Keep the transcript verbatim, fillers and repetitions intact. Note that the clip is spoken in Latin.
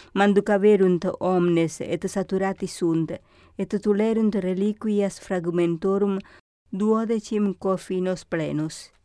manducaverunt omnes et saturati sunt, et tulerunt reliquias fragmentorum duodecim cofinos plenus.